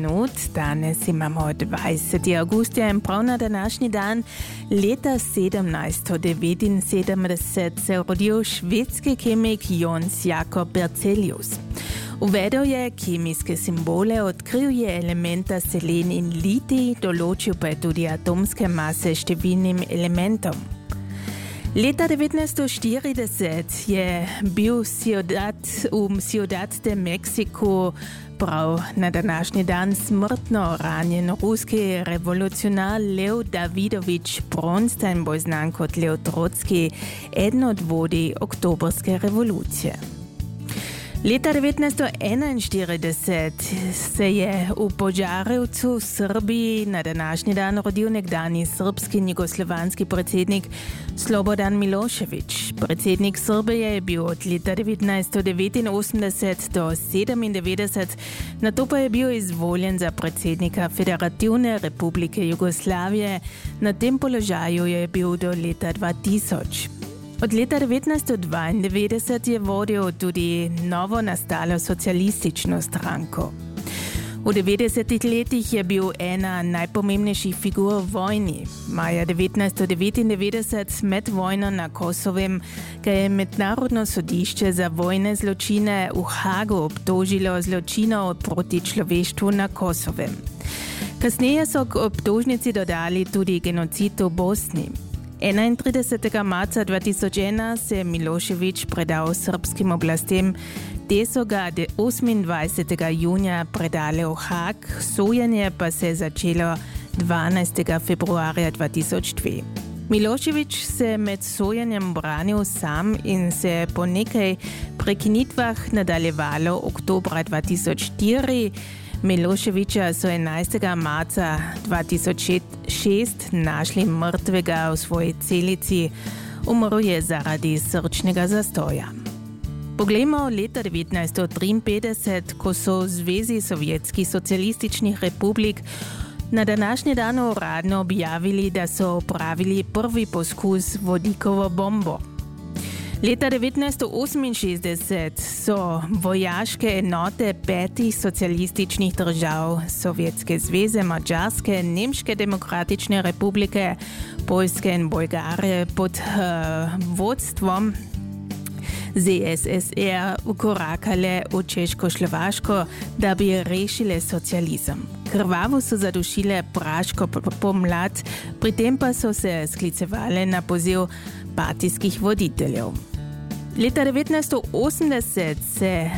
minut. Danes imamo 20. augustja in prav na današnji dan leta 1779 se rodil švedski kemik Jöns Jakob Berzelius. Uvedel je kemijske simbole, odkril je elementa selen in litij, določil pa je tudi atomske mase številnim elementom. Leta 1940 je bil Ciudad de Mexico prav na današnji dan smrtno ranjen ruski revolucionar Lev Davidovich Bronstein, bolj znan kot Lev Trotski, eden od vodij oktobrske revolucije. Leta 1941 se je v Požarevcu v Srbiji na današnji dan rodil nekdani srbski in jugoslovanski predsednik Slobodan Milošević. Predsednik Srbije je bil od leta 1989 do 1997, nato pa je bil izvoljen za predsednika Federativne republike Jugoslavije. Na tem položaju je bil do leta 2000. Od leta 1992 je vodil tudi novo nastalo socialistično stranko. V 90-ih letih je bil ena najpomembnejših figur v vojni. Maja 1999 med vojno na Kosovem ga je Mednarodno sodišče za vojne zločine v Hagu obtožilo zločinov proti človeštvu na Kosovem. Kasneje so k obtožnici dodali tudi genocid v Bosni. 31. marca 2001 se je Milošević predal srpskim oblastem, te so ga 28. junija predale v Hag, sojenje pa se je začelo 12. februarja 2002. Milošević se je med sojenjem branil sam in se je po nekaj prekinitvah nadaljevalo oktobra 2004. Miloševića so 11. marca 2006 našli mrtvega v svoji celici. Umrl je zaradi srčnega zastoja. Poglejmo leta 1953, ko so v Zvezi sovjetskih socialističnih republik na današnji dan uradno objavili, da so opravili prvi poskus vodikovo bombo. Leta 1968 so vojaške enote 5 socialističnih držav Sovjetske zveze, Mađarske, Nemške demokratične republike, Poljske in Bolgarije pod vodstvom ZSSR ukorakale v Češko-Slovaško, da bi rešile socializem. Krvavo so zadušile praško pomlad, pri tem pa so se sklicevale na poziv partijskih voditeljev. Leta 1980 se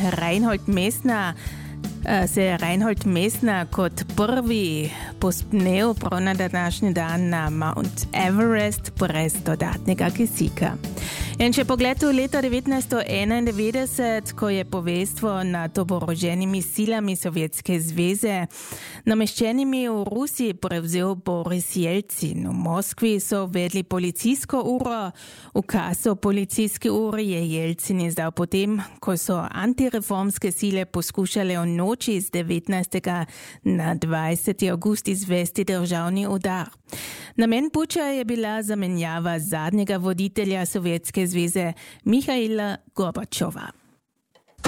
Reinhold Messner kot prvi povzpnel prav na današnji dan na Mount Everest brez dodatnega kisika. In če pogledamo leta 1991, ko je poveljstvo nad oboroženimi silami Sovjetske zveze, nameščenimi v Rusiji, prevzel Boris Jelcin. V Moskvi so uvedli policijsko uro. Ukaz o policijski uri je Jelcin izdal potem, ko so antireformske sile poskušale v noči z 19. na 20. avgust izvesti državni udar. Namen puča je bila zamenjava zadnjega voditelja Sovjetske zveze Mihaila Gorbačova.